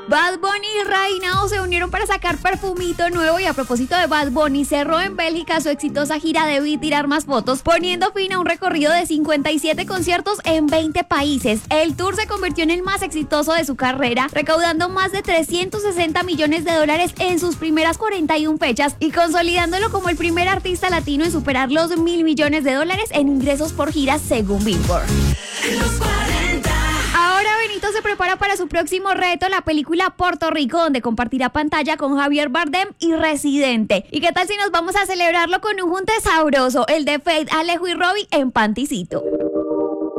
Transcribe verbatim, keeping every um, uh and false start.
Bad Bunny y Reinao se unieron para sacar perfumito nuevo y a propósito de Bad Bunny, cerró en Bélgica su exitosa gira de Vi Tirar Más Fotos, poniendo fin a un recorrido de cincuenta y siete conciertos en veinte países. El tour se convirtió en el más exitoso de su carrera, recaudando más de trescientos sesenta millones de dólares en sus primeras cuarenta y una fechas y consolidándolo como el primer artista latino en superar los mil millones de dólares en ingresos por giras según Billboard. Los cuarenta. Ahora Benito se prepara para su próximo reto, la película Puerto Rico, donde compartirá pantalla con Javier Bardem y Residente. ¿Y qué tal si nos vamos a celebrarlo con un junte sabroso, el de Faith, Alejo y Robbie en Panticito?